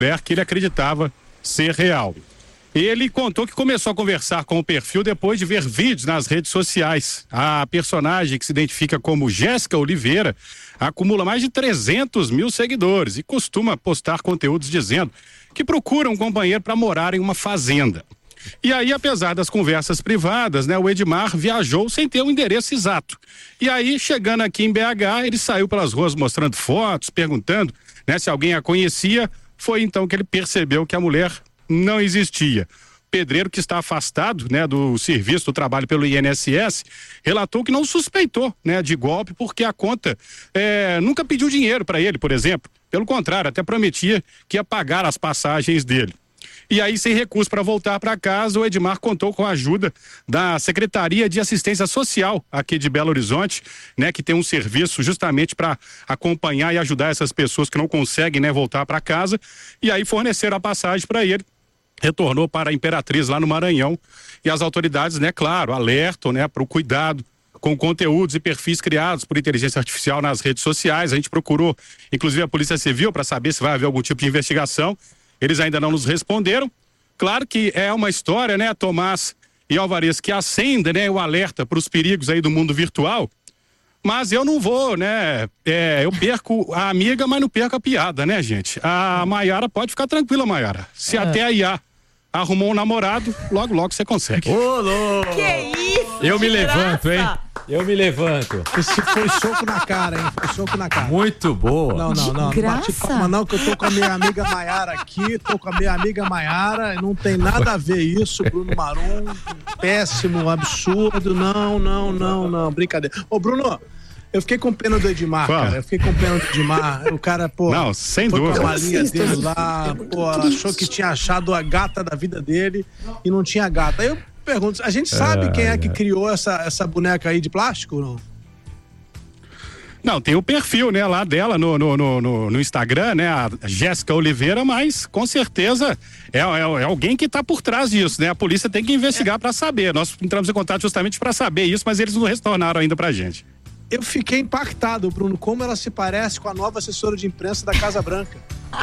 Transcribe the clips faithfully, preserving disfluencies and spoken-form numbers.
mulher que ele acreditava ser real. Ele contou que começou a conversar com o perfil depois de ver vídeos nas redes sociais. A personagem, que se identifica como Jéssica Oliveira, acumula mais de trezentos mil seguidores e costuma postar conteúdos dizendo que procura um companheiro para morar em uma fazenda. E aí, apesar das conversas privadas, né, o Edmar viajou sem ter o endereço exato. E aí, chegando aqui em B H, ele saiu pelas ruas mostrando fotos, perguntando, né, se alguém a conhecia. Foi então que ele percebeu que a mulher não existia. O pedreiro, que está afastado, né, do serviço do trabalho pelo I N S S, relatou que não suspeitou, né, de golpe porque a conta é, nunca pediu dinheiro para ele, por exemplo. Pelo contrário, até prometia que ia pagar as passagens dele. E aí, sem recurso para voltar para casa, o Edmar contou com a ajuda da Secretaria de Assistência Social aqui de Belo Horizonte, né, que tem um serviço justamente para acompanhar e ajudar essas pessoas que não conseguem, né, voltar para casa. E aí forneceram a passagem para ele. Retornou para a Imperatriz lá no Maranhão. E as autoridades, né, claro, alertam, né, para o cuidado com conteúdos e perfis criados por inteligência artificial nas redes sociais. A gente procurou, inclusive, a Polícia Civil para saber se vai haver algum tipo de investigação. Eles ainda não nos responderam. Claro que é uma história, né, Tomás e Alvarez, que acende, né, o alerta para os perigos aí do mundo virtual. Mas eu não vou, né, é, eu perco a amiga, mas não perco a piada, né, gente? A Maiara pode ficar tranquila, Maiara. Se é. até a I A arrumou um namorado, logo, logo você consegue. Ô, louco! Que isso? Eu me graça. levanto, hein? Eu me levanto. Esse foi soco na cara, hein? Foi soco na cara. Muito boa. Não, não, não. De Não bate palma não, que eu tô com a minha amiga Maiara aqui, tô com a minha amiga Maiara, não tem nada a ver isso, Bruno Marum, péssimo, absurdo, não, não, não, não, brincadeira. Ô, Bruno, eu fiquei com pena do Edmar, Fala. cara, eu fiquei com pena do Edmar, o cara, pô... Não, sem foi dúvida. com a malinha dele lá, pô, achou que tinha achado a gata da vida dele e não tinha gata. Aí eu pergunto, a gente sabe É, quem é que é. criou essa, essa boneca aí de plástico, não? Não, tem o perfil, né, lá dela no, no, no, no, no Instagram, né, a Jéssica Oliveira, mas com certeza é, é, é alguém que está por trás disso, né? A polícia tem que investigar para saber. Nós entramos em contato justamente para saber isso, mas eles não retornaram ainda pra gente. Eu fiquei impactado, Bruno, como ela se parece com a nova assessora de imprensa da Casa Branca.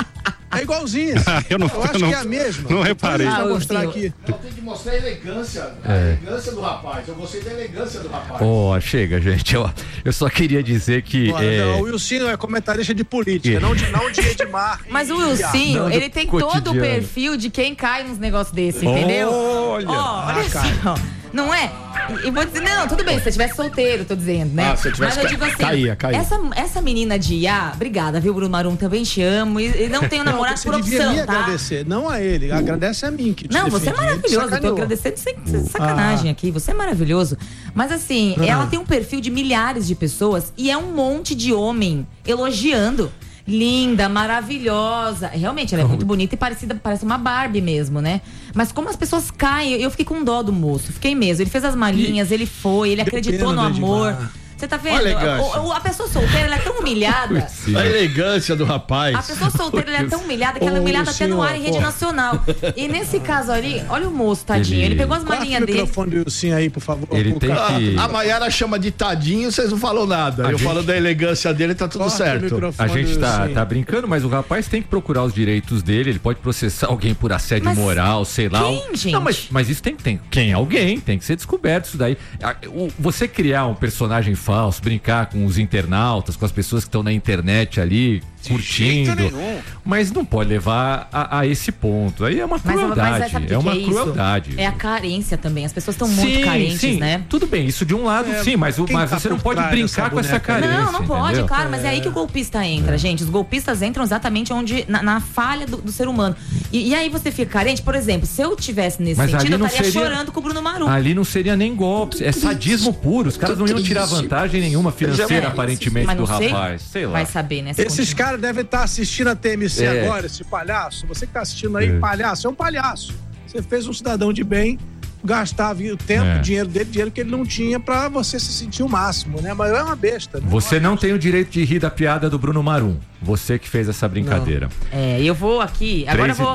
É igualzinha. eu não, eu acho não, que é a mesma. Não reparei. Vou Ah, mostrar eu- aqui. Ela tem que mostrar a elegância, a É. elegância do rapaz. Eu gostei da elegância do rapaz. Ó, chega, gente. Eu, eu só queria dizer que. Ó, é, O Wilson é comentarista de política, É. não de, não de Edmar. Mas o e- Wilsinho, Não, do ele tem todo o cotidiano. perfil de quem cai nos negócios desse, entendeu? Olha! Ó, olha Ah, só. Não é? E, e vou dizer, não, tudo bem, se você estivesse solteiro, tô dizendo, né? Ah, se eu tivesse Mas eu ca- digo assim, caía, caía. Essa, essa menina de I A, obrigada, viu, Bruno Marum? Também te amo. E, e não tenho Não, namorado você por devia opção, me tá? agradecer, não a ele. Agradece a mim que te Não, você é defendi. Ele te maravilhoso. Eu tô sacaneou. agradecendo sem, sem sacanagem aqui. Você é maravilhoso. Mas assim, Ah. ela tem um perfil de milhares de pessoas e é um monte de homem elogiando. Linda, maravilhosa. Realmente, ela é muito bonita e parecida, parece uma Barbie mesmo, né? Mas como as pessoas caem, eu fiquei com dó do moço. Fiquei mesmo. Ele fez as malinhas, ele foi, ele Deu acreditou pena no do amor. Edmar. Você tá vendo? Olha a elegância. O- o- a pessoa solteira, ela é tão humilhada. A elegância do rapaz. A pessoa solteira ela é tão humilhada que ela é Ô, humilhada até no senhor, ar em rede porra. nacional. E nesse caso ali, olha o moço, tadinho. Ele- Ele pegou as Corta malinhas o dele. microfone do Wilson aí, por favor. Ele Pô, tem cara. que. A Maiara chama de tadinho, vocês não falam nada. A Eu gente- falo da elegância dele, tá tudo Corta o certo. microfone A gente do tá, Wilson. tá brincando, mas o rapaz tem que procurar os direitos dele. Ele pode processar alguém por assédio Mas moral, sei lá. quem, gente? Não, mas, mas isso tem, tem quem? Alguém. Tem que ser descoberto isso daí. A- o- Você criar um personagem falso, brincar com os internautas, com as pessoas que estão na internet ali, curtindo. Mas não pode levar a, a esse ponto. Aí é uma Mas, crueldade. mas sabe o que é uma que é isso? crueldade. É a carência também. As pessoas estão muito carentes, sim, né? Tudo bem, isso de um lado, É, sim, mas, o, quem mas tá você não por pode trás brincar dessa com essa boneca? carência. Não, não pode, entendeu? claro, mas é aí que o golpista entra, gente. Os golpistas entram exatamente onde, na, na falha do, do ser humano. E, e aí você fica carente, por exemplo, se eu tivesse nesse Mas sentido, ali eu não estaria seria- chorando com o Bruno Marum. Ali não seria nem golpe, é sadismo puro. Os caras não iam tirar vantagem nenhuma financeira, É, aparentemente, mas do não sei, rapaz. Sei lá. Vai saber, né? se Esses continua. caras devem estar assistindo a T M C É. agora, esse palhaço. Você que tá assistindo aí, É. palhaço, é um palhaço. Você fez um cidadão de bem gastar o tempo, É. o dinheiro dele, dinheiro que ele não tinha pra você se sentir o máximo, né? Mas é uma besta, né? Você não tem o direito de rir da piada do Bruno Marum. Você que fez essa brincadeira. É, eu vou aqui, agora eu Três e- vou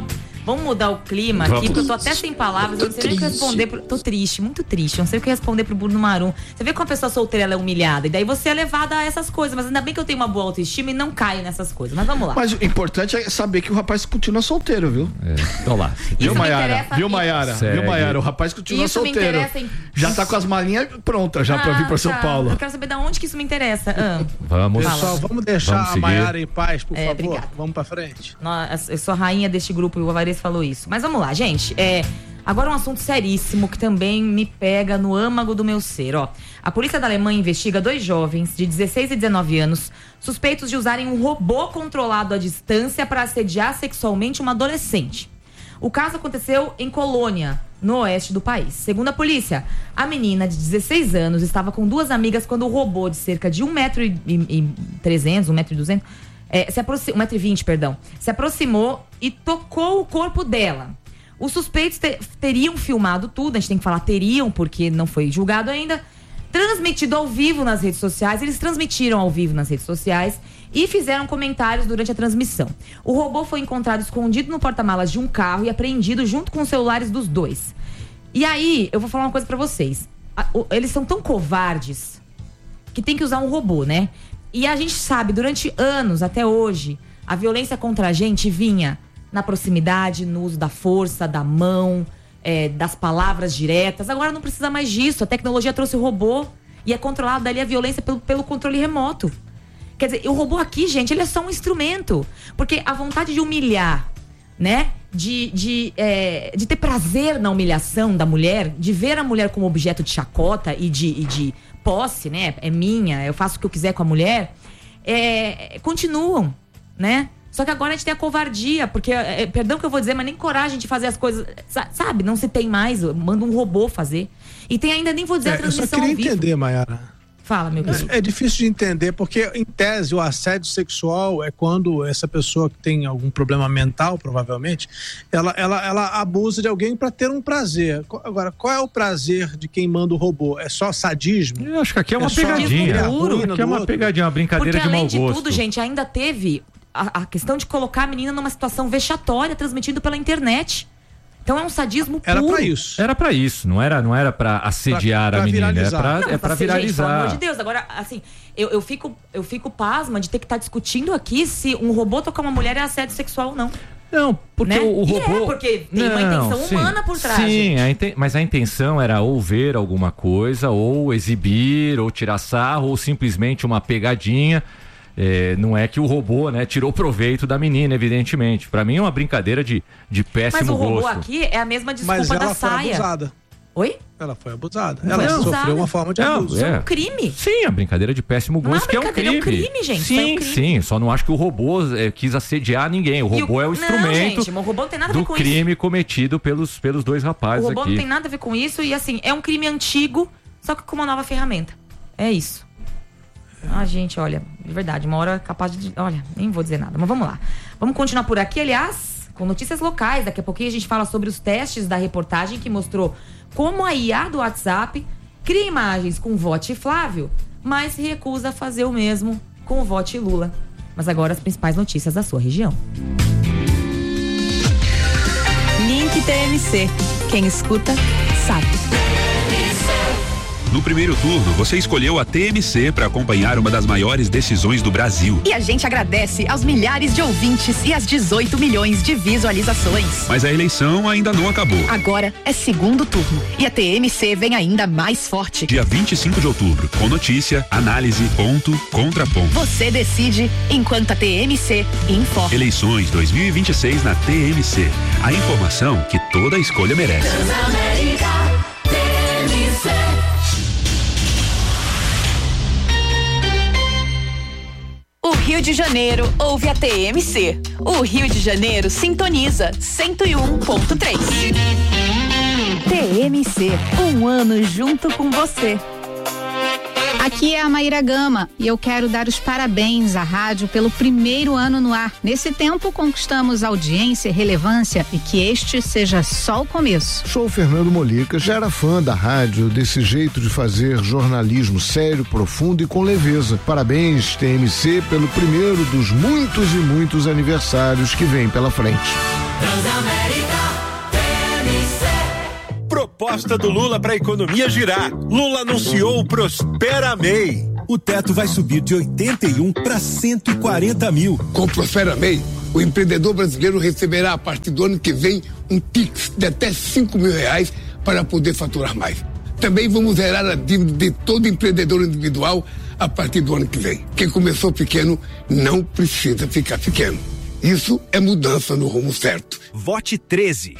Vamos mudar o clima Vamos. aqui, porque eu tô até sem palavras. Eu não sei nem o que responder. Pro... Tô triste, muito triste. Eu não sei o que responder pro Bruno Marum. Você vê como a pessoa solteira ela é humilhada. E daí você é levada a essas coisas. Mas ainda bem que eu tenho uma boa autoestima e não caio nessas coisas. Mas vamos lá. Mas o importante é saber que o rapaz continua solteiro, viu? É. Então lá. Viu, me Maiara? interessa- Viu, Maiara? Segue. Viu, Maiara? O rapaz continua Isso me solteiro. interessa em- Já tá com as malinhas prontas já pra vir pra São tá. Paulo. Eu quero saber de onde que isso me interessa. Ah. Vamos. Pessoal, vamos deixar Vamos a seguir. Maiara em paz, por É, favor. obrigada. Vamos pra frente. Nossa, eu sou a rainha deste grupo e o Alvarez falou isso. Mas vamos lá, gente. É, agora um assunto seríssimo que também me pega no âmago do meu ser. Ó, a polícia da Alemanha investiga dois jovens de dezesseis e dezenove anos suspeitos de usarem um robô controlado à distância para assediar sexualmente uma adolescente. O caso aconteceu em Colônia, no oeste do país. Segundo a polícia, a menina de dezesseis anos estava com duas amigas quando o robô de cerca de um metro e trezentos, um metro e duzentos, é, se aproximou, um metro e vinte, perdão, se aproximou e tocou o corpo dela. Os suspeitos te, teriam filmado tudo, a gente tem que falar teriam, porque não foi julgado ainda, transmitido ao vivo nas redes sociais. Eles transmitiram ao vivo nas redes sociais e fizeram comentários durante a transmissão. O robô foi encontrado escondido no porta-malas de um carro e apreendido junto com os celulares dos dois. E aí, eu vou falar uma coisa pra vocês. A- o- Eles são tão covardes que tem que usar um robô, né? E a gente sabe, durante anos, até hoje, a violência contra a gente vinha na proximidade, no uso da força, da mão, é, das palavras diretas. Agora não precisa mais disso. A tecnologia trouxe o robô e é controlado dali a violência pelo, pelo controle remoto. Quer dizer, o robô aqui, gente, ele é só um instrumento. Porque a vontade de humilhar, né? De, de, é, de ter prazer na humilhação da mulher, de ver a mulher como objeto de chacota e de, e de posse, né? É minha, eu faço o que eu quiser com a mulher. É, continuam, né? Só que agora a gente tem a covardia, porque, é, perdão que eu vou dizer, mas nem coragem de fazer as coisas, sa- sabe? Não se tem mais, manda um robô fazer. E tem ainda, nem vou dizer a É, eu só transmissão queria ao vivo. entender, Maiara. Fala, meu querido. É, é difícil de entender, porque, em tese, o assédio sexual é quando essa pessoa que tem algum problema mental, provavelmente, ela, ela, ela abusa de alguém para ter um prazer. Co- Agora, qual é o prazer de quem manda o robô? É só sadismo? Eu acho que aqui é uma É só pegadinha. criar ruína Aqui é do uma outro. pegadinha, uma brincadeira Porque de mau além de gosto. tudo, gente, ainda teve a, a questão de colocar a menina numa situação vexatória, transmitido pela internet. Então é um sadismo Era puro. pra isso. Era pra isso, não era, não era pra assediar Pra- a pra menina, é viralizar. pra, Não, é pra assim, gente, pelo viralizar. amor de Deus. Agora, assim, eu, eu, fico, eu fico pasma de ter que estar discutindo aqui se um robô tocar uma mulher é assédio sexual ou não. Não, porque Né? o, o E robô. é, porque tem uma intenção sim, humana por trás, Sim, gente. a inten- mas a intenção era ou ver alguma coisa, ou exibir, ou tirar sarro, ou simplesmente uma pegadinha. É, não é que o robô, né, tirou proveito da menina, evidentemente. Pra mim é uma brincadeira de, de Mas péssimo o robô gosto. aqui é a mesma desculpa Mas ela da foi saia. abusada. Oi? Ela foi abusada. Não, Ela foi sofreu abusada. uma forma de Não, abuso. Isso é É. um crime. Sim, a brincadeira de péssimo Não é gosto, que é um brincadeira, crime. é um crime, gente, isso Sim, é um crime. sim. Só não acho que o robô é, quis assediar ninguém. O E robô é o não, instrumento gente, o robô não tem nada a ver do com crime cometido pelos, pelos dois O rapazes robô aqui. não tem nada a ver com isso e assim, é um crime antigo, só que com uma nova ferramenta. É isso. Ah, gente, olha, de verdade, uma hora é capaz de... Olha, nem vou dizer nada, mas vamos lá. Vamos continuar por aqui, aliás, com notícias locais. Daqui a pouquinho a gente fala sobre os testes da reportagem que mostrou como a I A do WhatsApp cria imagens com vote Flávio, mas se recusa a fazer o mesmo com o vote Lula. Mas agora as principais notícias da sua região. Link T M C. Quem escuta, sabe. No primeiro turno, você escolheu a T M C para acompanhar uma das maiores decisões do Brasil. E a gente agradece aos milhares de ouvintes e às dezoito milhões de visualizações. Mas a eleição ainda não acabou. Agora é segundo turno e a T M C vem ainda mais forte. Dia vinte e cinco de outubro, com notícia, análise, ponto, contraponto. Você decide enquanto a T M C informa. Eleições dois mil e vinte e seis na T M C. A informação que toda escolha merece. O Rio de Janeiro ouve a T M C. O Rio de Janeiro sintoniza cento e um ponto três. T M C, um ano junto com você. Aqui é a Maíra Gama e eu quero dar os parabéns à rádio pelo primeiro ano no ar. Nesse tempo conquistamos audiência e relevância e que este seja só o começo. Sou o Fernando Molica, já era fã da rádio, desse jeito de fazer jornalismo sério, profundo e com leveza. Parabéns, T M C, pelo primeiro dos muitos e muitos aniversários que vem pela frente. Transamérica T M C. Proposta do Lula para a economia girar. Lula anunciou o Prospera M E I. O teto vai subir de oitenta e um para cento e quarenta mil. Com o Prospera M E I, o empreendedor brasileiro receberá a partir do ano que vem um Pix de até cinco mil reais para poder faturar mais. Também vamos zerar a dívida de todo empreendedor individual a partir do ano que vem. Quem começou pequeno não precisa ficar pequeno. Isso é mudança no rumo certo. Vote treze.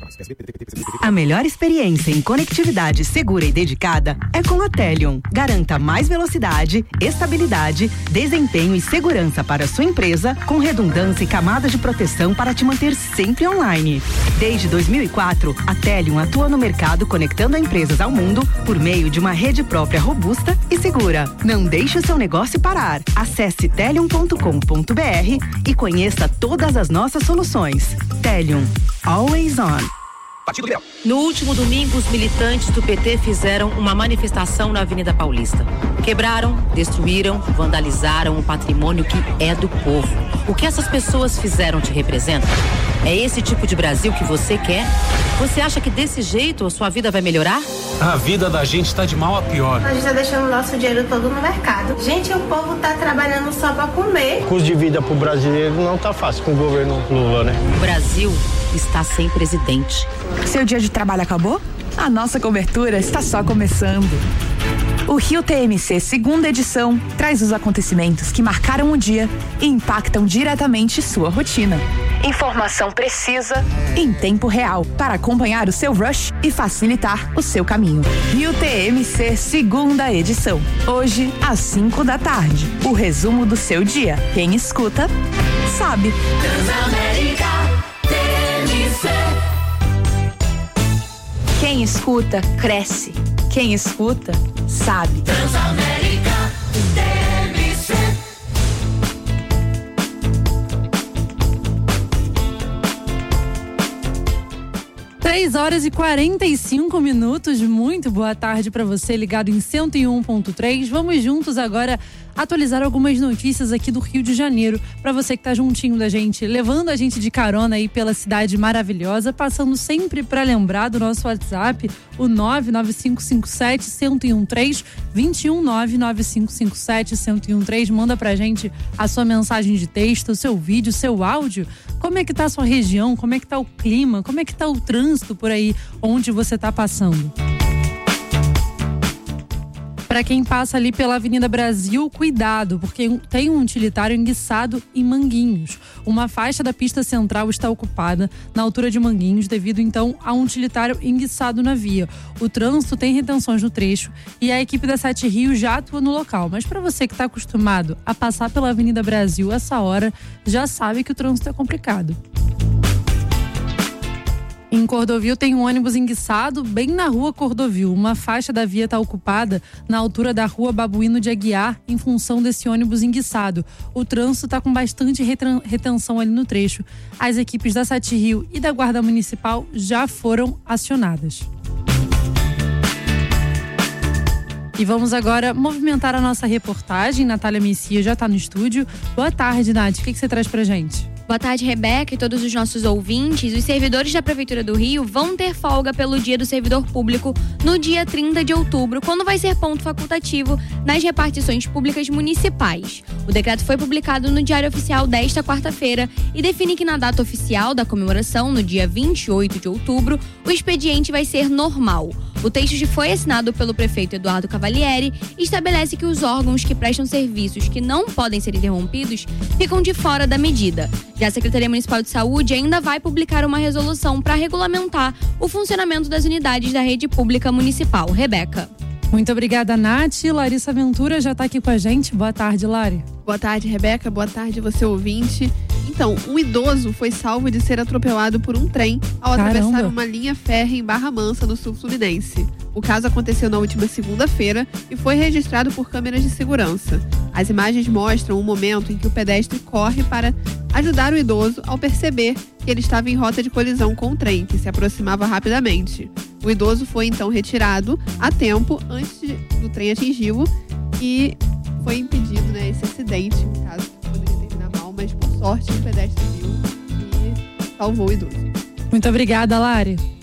A melhor experiência em conectividade segura e dedicada é com a Telion. Garanta mais velocidade, estabilidade, desempenho e segurança para a sua empresa, com redundância e camadas de proteção para te manter sempre online. Desde dois mil e quatro, a Telion atua no mercado conectando empresas ao mundo por meio de uma rede própria robusta e segura. Não deixe o seu negócio parar. Acesse telion ponto com ponto b r e conheça todas as nossas soluções. Telion, always on. No último domingo, os militantes do P T fizeram uma manifestação na Avenida Paulista. Quebraram, destruíram, vandalizaram o patrimônio que é do povo. O que essas pessoas fizeram te representa? É esse tipo de Brasil que você quer? Você acha que desse jeito a sua vida vai melhorar? A vida da gente está de mal a pior. A gente está deixando o nosso dinheiro todo no mercado. Gente, o povo está trabalhando só para comer. O custo de vida para o brasileiro não está fácil com o governo Lula, né? O Brasil está sem presidente. Seu dia de trabalho acabou? A nossa cobertura está só começando. O Rio T M C segunda edição traz os acontecimentos que marcaram o dia e impactam diretamente sua rotina. Informação precisa em tempo real para acompanhar o seu rush e facilitar o seu caminho. Rio T M C segunda edição. Hoje, às cinco da tarde. O resumo do seu dia. Quem escuta, sabe. Transamérica T M C. Quem escuta, cresce. Quem escuta, sabe. Transamérica T M C. três horas e quarenta e cinco minutos. Muito boa tarde para você ligado em cento e um ponto três. Vamos juntos agora atualizar algumas notícias aqui do Rio de Janeiro, para você que tá juntinho da gente, levando a gente de carona aí pela cidade maravilhosa, passando sempre para lembrar do nosso WhatsApp, o nove nove cinco cinco sete, um zero um três, dois um nove nove cinco cinco sete, um zero um três. Manda pra gente a sua mensagem de texto, o seu vídeo, o seu áudio. Como é que tá a sua região? Como é que tá o clima? Como é que tá o trânsito por aí onde você tá passando? Para quem passa ali pela Avenida Brasil, cuidado, porque tem um utilitário enguiçado em Manguinhos. Uma faixa da pista central está ocupada na altura de Manguinhos, devido então a um utilitário enguiçado na via. O trânsito tem retenções no trecho e a equipe da Sete Rios já atua no local. Mas para você que está acostumado a passar pela Avenida Brasil essa hora, já sabe que o trânsito é complicado. Em Cordovil tem um ônibus enguiçado bem na rua Cordovil. Uma faixa da via está ocupada na altura da rua Babuíno de Aguiar em função desse ônibus enguiçado. O trânsito está com bastante retenção ali no trecho. As equipes da Sete Rio e da Guarda Municipal já foram acionadas. E vamos agora movimentar a nossa reportagem. Natália Messias já está no estúdio. Boa tarde, Nath. O que, que você traz pra gente? Boa tarde, Rebeca e todos os nossos ouvintes. Os servidores da Prefeitura do Rio vão ter folga pelo Dia do Servidor Público no dia trinta de outubro, quando vai ser ponto facultativo nas repartições públicas municipais. O decreto foi publicado no Diário Oficial desta quarta-feira e define que na data oficial da comemoração, no dia vinte e oito de outubro, o expediente vai ser normal. O texto foi assinado pelo prefeito Eduardo Cavalieri e estabelece que os órgãos que prestam serviços que não podem ser interrompidos ficam de fora da medida. Já a Secretaria Municipal de Saúde ainda vai publicar uma resolução para regulamentar o funcionamento das unidades da rede pública municipal. Rebeca. Muito obrigada, Nath. Larissa Ventura já está aqui com a gente. Boa tarde, Lari. Boa tarde, Rebeca. Boa tarde, você ouvinte. Então, um idoso foi salvo de ser atropelado por um trem ao Caramba. atravessar uma linha férrea em Barra Mansa, no sul fluminense. O caso aconteceu na última segunda-feira e foi registrado por câmeras de segurança. As imagens mostram o momento em que o pedestre corre para ajudar o idoso ao perceber que ele estava em rota de colisão com o trem, que se aproximava rapidamente. O idoso foi então retirado a tempo antes do trem atingi-lo e foi impedido, né, esse acidente, um caso que poderia terminar mal, mas por sorte o pedestre viu e salvou o idoso. Muito obrigada, Lari.